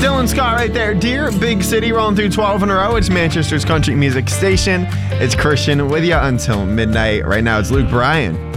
Dylan Scott right there. Dear Big City, rolling through 12 in a row. It's Manchester's country music station. It's Christian with you until midnight. Right now it's Luke Bryan.